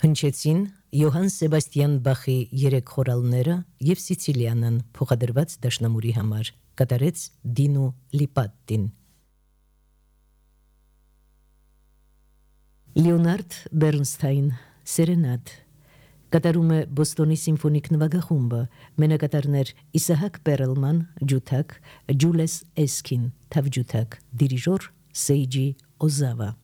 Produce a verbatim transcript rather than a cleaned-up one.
Հնչեցին Յոհան Սեբաստիան Բախի երեք խորալները եւ Սիցիլիանն փոխադրված դաշնամուրի համար կատարեց Դինո Լիպատտին։ Լեոնարդ Բերնստայն Սերենադ կատարում է Բոստոնի սիմֆոնիկ նվագախումբը, մենակատարներ Իսահակ Պերելման ջութակ, Ջուլես Էսքին թավջութակ, դիրիժոր Սեյջի Օզավա։